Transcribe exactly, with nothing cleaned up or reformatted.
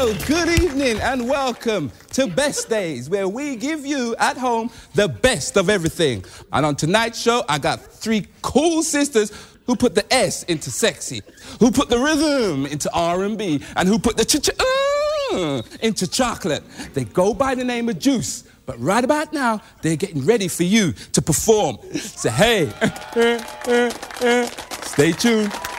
Well, good evening and welcome to Best Days, where we give you at home the best of everything. And on tonight's show, I got three cool sisters who put the S into sexy, who put the rhythm into R and B, and who put the ch-ch uh, into chocolate. They go by the name of Juice, but right about now, they're getting ready for you to perform. So hey, stay tuned.